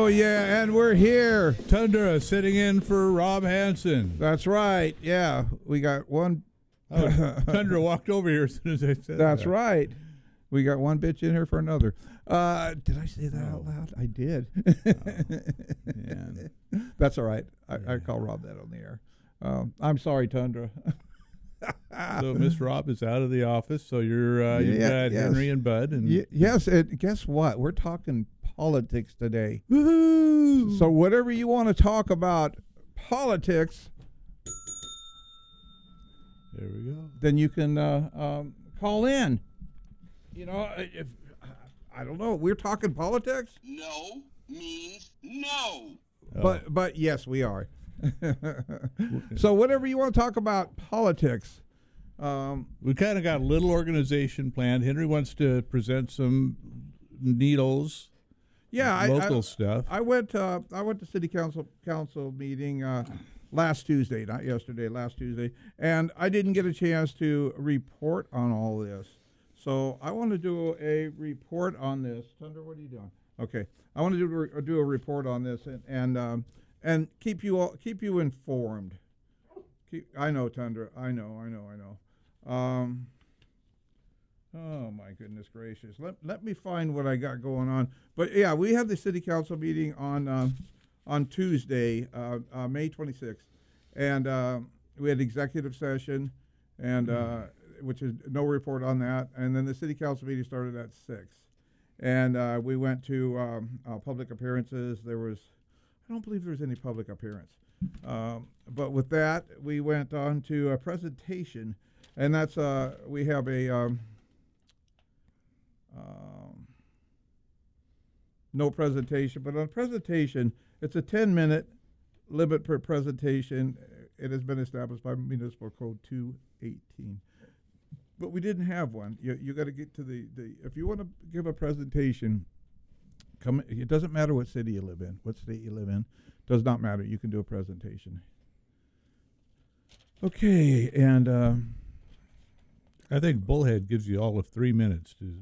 Oh, yeah, and we're here. Tundra sitting in for Rob Hansen. That's right. Yeah, we got one. Tundra walked over here as soon as I said That's that. right. We got one bitch in here for another. Did I say that out loud? I did. That's all right. I call Rob that on the air. I'm sorry, Tundra. So Miss Rob is out of the office, so you're you've got Henry and Bud. And yes, and guess what? We're talking politics today. Woohoo! So whatever you want to talk about politics, there we go. then you can call in. You know, if I don't know, we're talking politics. No means no. But yes, we are. So whatever you want to talk about politics. We kind of got a little organization planned. Henry wants to present some needles. Yeah, local stuff. I went to city council meeting last Tuesday, not yesterday, last Tuesday, and I didn't get a chance to report on all this. So I want to do a report on this. Tundra, what are you doing? Okay, I want to do a report on this and keep you informed. I know, Tundra. I know. Oh my goodness gracious! Let me find what I got going on. But yeah, we had the city council meeting on Tuesday, May 26th, and we had executive session, and which is no report on that. And then the city council meeting started at 6, and we went to public appearances. I don't believe there was any public appearance, but with that we went on to a presentation, and that's we have a no presentation, but on presentation, it's a 10-minute limit per presentation. It has been established by Municipal Code 218. But we didn't have one. You got to get to the if you want to give a presentation, it doesn't matter what city you live in, what state you live in, does not matter. You can do a presentation. Okay, and I think Bullhead gives you all of 3 minutes to